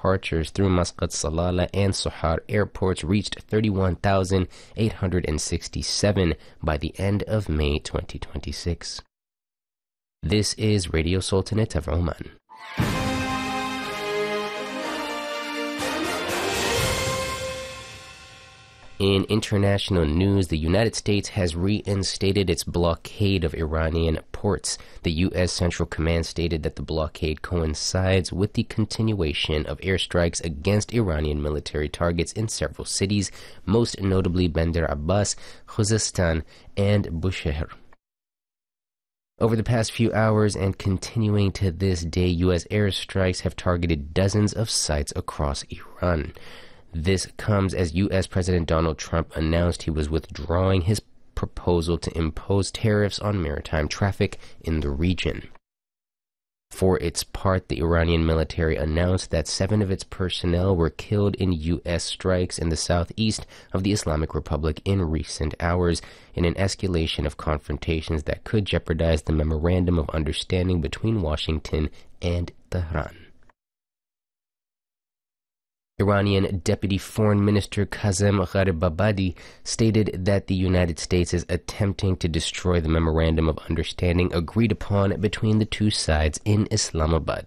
departures through Muscat, Salalah, and Sohar airports reached 31,867 by the end of May 2026. This is Radio Sultanate of Oman. In international news, the United States has reinstated its blockade of Iranian ports. The U.S. Central Command stated that the blockade coincides with the continuation of airstrikes against Iranian military targets in several cities, most notably Bandar Abbas, Khuzestan, and Bushehr. Over the past few hours and continuing to this day, U.S. airstrikes have targeted dozens of sites across Iran. This comes as U.S. President Donald Trump announced he was withdrawing his proposal to impose tariffs on maritime traffic in the region. For its part, the Iranian military announced that 7 of its personnel were killed in U.S. strikes in the southeast of the Islamic Republic in recent hours, in an escalation of confrontations that could jeopardize the memorandum of understanding between Washington and Tehran. Iranian Deputy Foreign Minister Kazem Gharibabadi stated that the United States is attempting to destroy the memorandum of understanding agreed upon between the two sides in Islamabad.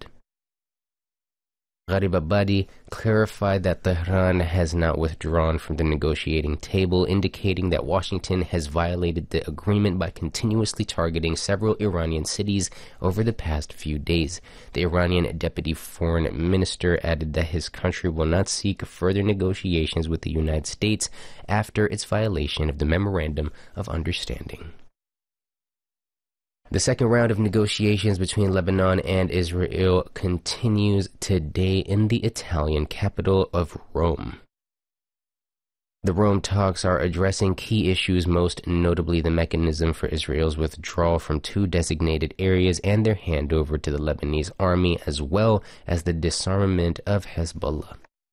Gharibabadi clarified that Tehran has not withdrawn from the negotiating table, indicating that Washington has violated the agreement by continuously targeting several Iranian cities over the past few days. The Iranian Deputy Foreign Minister added that his country will not seek further negotiations with the United States after its violation of the Memorandum of Understanding. The second round of negotiations between Lebanon and Israel continues today in the Italian capital of Rome. The Rome talks are addressing key issues, most notably the mechanism for Israel's withdrawal from 2 designated areas and their handover to the Lebanese army, as well as the disarmament of Hezbollah.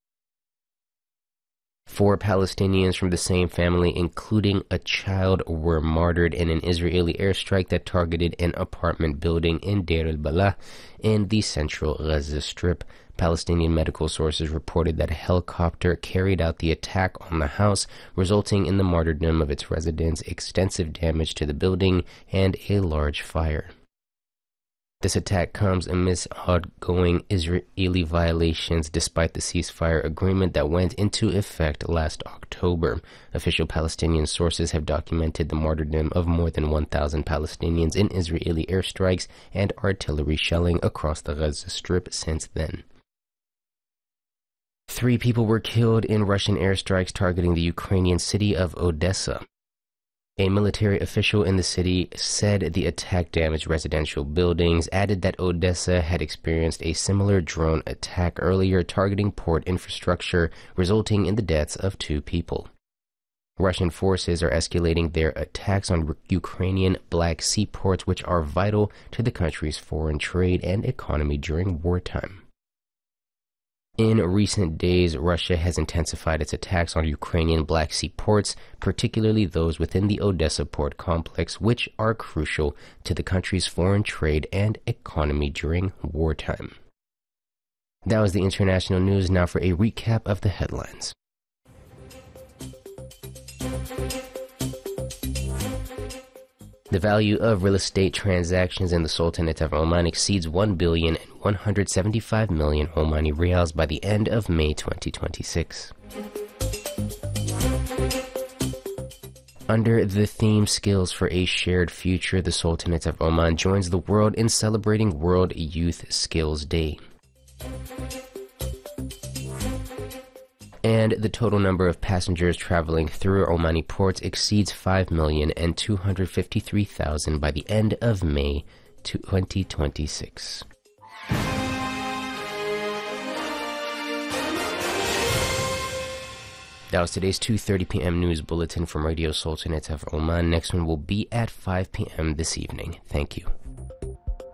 4 Palestinians from the same family, including a child, were martyred in an Israeli airstrike that targeted an apartment building in Deir al-Balah in the central Gaza Strip. Palestinian medical sources reported that a helicopter carried out the attack on the house, resulting in the martyrdom of its residents, extensive damage to the building, and a large fire. This attack comes amidst ongoing Israeli violations despite the ceasefire agreement that went into effect last October. Official Palestinian sources have documented the martyrdom of more than 1,000 Palestinians in Israeli airstrikes and artillery shelling across the Gaza Strip since then. 3 people were killed in Russian airstrikes targeting the Ukrainian city of Odessa. A military official in the city said the attack damaged residential buildings, added that Odessa had experienced a similar drone attack earlier targeting port infrastructure, resulting in the deaths of 2 people. Russian forces are escalating their attacks on Ukrainian Black Sea ports, which are vital to the country's foreign trade and economy during wartime. In recent days, Russia has intensified its attacks on Ukrainian Black Sea ports, particularly those within the Odessa port complex, which are crucial to the country's foreign trade and economy during wartime. That was the international news. Now for a recap of the headlines. The value of real estate transactions in the Sultanate of Oman exceeds 1,175 million Omani Riyals by the end of May 2026. Under the theme Skills for a Shared Future, the Sultanate of Oman joins the world in celebrating World Youth Skills Day. And the total number of passengers traveling through Omani ports exceeds 5,253,000 by the end of May 2026. That was today's 2:30 p.m. news bulletin from Radio Sultanate of Oman. Next one will be at 5 p.m. this evening. Thank you.